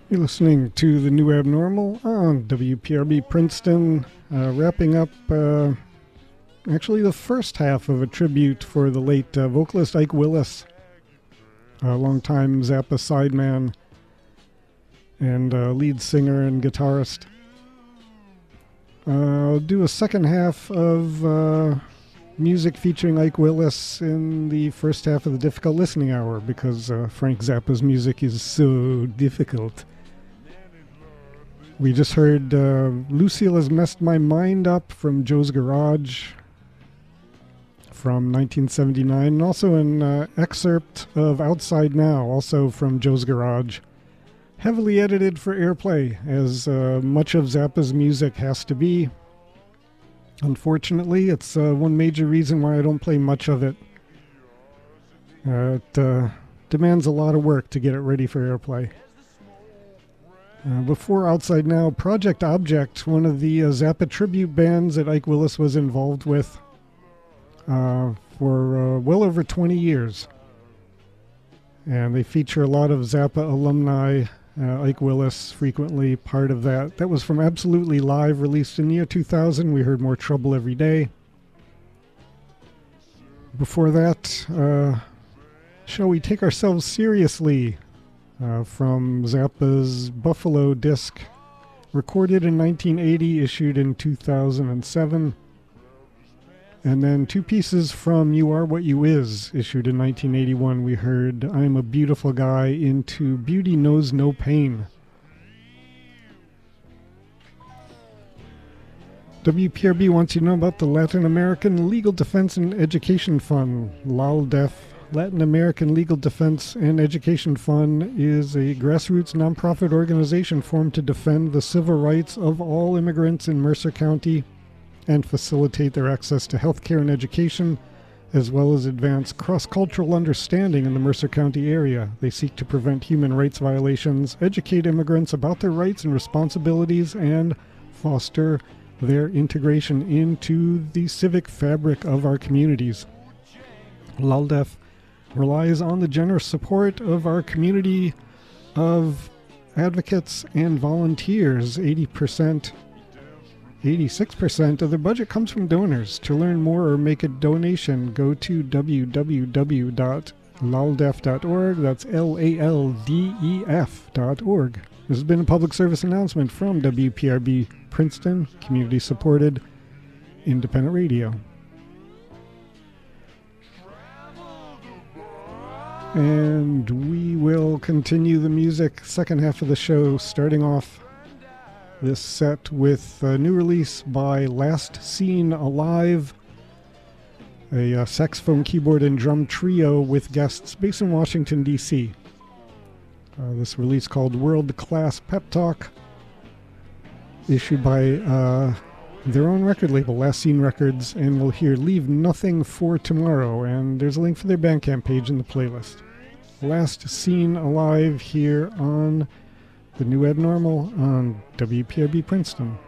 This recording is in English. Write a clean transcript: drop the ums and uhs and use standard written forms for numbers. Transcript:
You're listening to The New Abnormal on WPRB Princeton, wrapping up actually the first half of a tribute for the late vocalist Ike Willis, a longtime Zappa sideman and lead singer and guitarist. I'll do a second half of music featuring Ike Willis in the first half of the Difficult Listening Hour because Frank Zappa's music is so difficult. We just heard Lucille Has Messed My Mind Up from Joe's Garage from 1979, and also an excerpt of Outside Now, also from Joe's Garage. Heavily edited for airplay, as much of Zappa's music has to be. Unfortunately, it's one major reason why I don't play much of it. It demands a lot of work to get it ready for airplay. Before Outside Now, Project Object, one of the Zappa tribute bands that Ike Willis was involved with for well over 20 years. And they feature a lot of Zappa alumni. Ike Willis frequently part of that. That was from Absolutely Live, released in the year 2000. We heard More Trouble Every Day. Before that, Shall We Take Ourselves Seriously? From Zappa's Buffalo disc, recorded in 1980, issued in 2007. And then two pieces from You Are What You Is, issued in 1981. We heard I'm a Beautiful Guy into Beauty Knows No Pain. WPRB wants you to know about the Latin American Legal Defense and Education Fund, LALDEF. Latin American Legal Defense and Education Fund is a grassroots nonprofit organization formed to defend the civil rights of all immigrants in Mercer County and facilitate their access to health care and education, as well as advance cross-cultural understanding in the Mercer County area. They seek to prevent human rights violations, educate immigrants about their rights and responsibilities, and foster their integration into the civic fabric of our communities. LALDEF relies on the generous support of our community of advocates and volunteers. 86% of their budget comes from donors. To learn more or make a donation, go to www.laldef.org. That's LALDEF.org. This has been a public service announcement from WPRB Princeton, community-supported independent radio. And we will continue the music, second half of the show, starting off this set with a new release by Last Seen Alive, a saxophone, keyboard, and drum trio with guests based in Washington, D.C. This release called World Class Pep Talk, issued by their own record label, Last Seen Records, and we'll hear Leave Nothing for Tomorrow, and there's a link for their Bandcamp page in the playlist. Last Seen Alive here on The New Abnormal on WPRB Princeton.